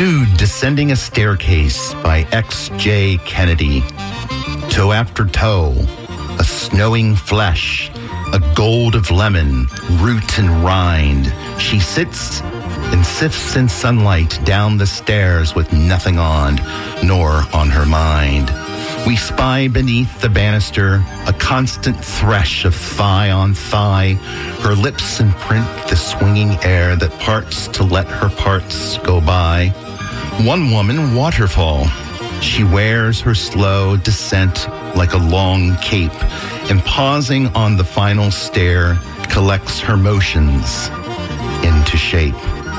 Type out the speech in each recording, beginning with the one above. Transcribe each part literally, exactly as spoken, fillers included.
Nude Descending a Staircase by X J Kennedy. Toe after toe, a snowing flesh, a gold of lemon, root and rind. She sits and sifts in sunlight down the stairs with nothing on, nor on her mind. We spy beneath the banister a constant thresh of thigh on thigh. Her lips imprint the swinging air that parts to let her parts go by. One woman, waterfall. She wears her slow descent like a long cape, and pausing on the final stair, collects her motions into shape.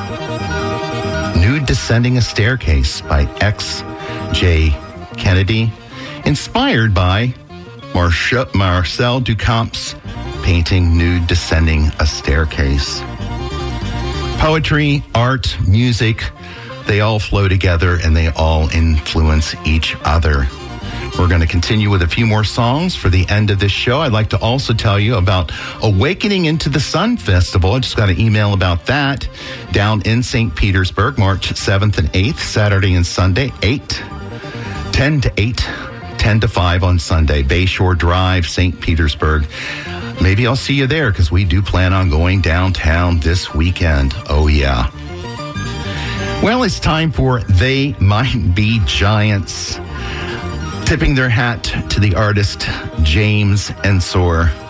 Nude Descending a Staircase by X J Kennedy, inspired by Marcia, Marcel Duchamp's painting Nude Descending a Staircase. Poetry, art, music, they all flow together and they all influence each other. We're going to continue with a few more songs for the end of this show. I'd like to also tell you about Awakening into the Sun Festival. I just got an email about that down in Saint Petersburg, March seventh and eighth, Saturday and Sunday, eight, ten to eight, ten to five on Sunday, Bayshore Drive, Saint Petersburg. Maybe I'll see you there because we do plan on going downtown this weekend. Oh, yeah. Well, it's time for They Might Be Giants. Tipping their hat to the artist James Ensor.